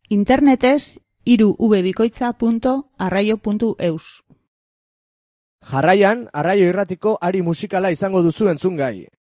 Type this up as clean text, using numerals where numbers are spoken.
Internetez www.arraio.eus. Jarraian, Arraio Irratiko ari musikala izango duzu entzungai.